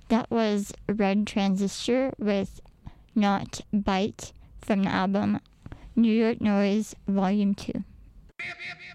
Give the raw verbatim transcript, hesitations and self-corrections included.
That was Red Transistor with Not Bite from the album New York Noise Volume two.